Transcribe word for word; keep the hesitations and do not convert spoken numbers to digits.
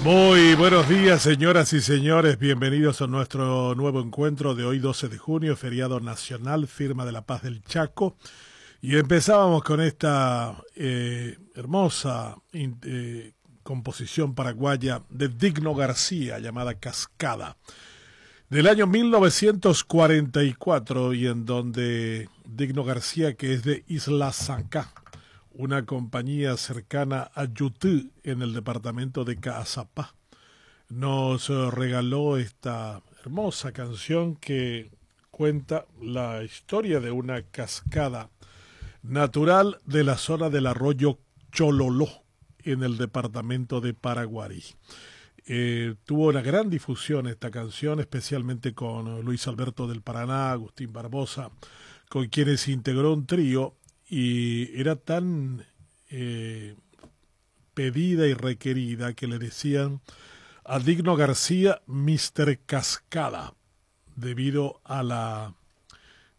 Muy buenos días, señoras y señores. Bienvenidos a nuestro nuevo encuentro de hoy, doce de junio, feriado nacional, firma de la paz del Chaco. Y empezábamos con esta eh, hermosa eh, composición paraguaya de Digno García, llamada Cascada, del año mil novecientos cuarenta y cuatro, y en donde Digno García, que es de Isla Sancá, una compañía cercana a Yutú, en el departamento de Caazapá, nos regaló esta hermosa canción que cuenta la historia de una cascada natural de la zona del arroyo Chololó, en el departamento de Paraguarí. Eh, tuvo una gran difusión esta canción, especialmente con Luis Alberto del Paraná, Agustín Barbosa, con quienes integró un trío, y era tan eh, pedida y requerida que le decían a Digno García míster Cascada, debido a la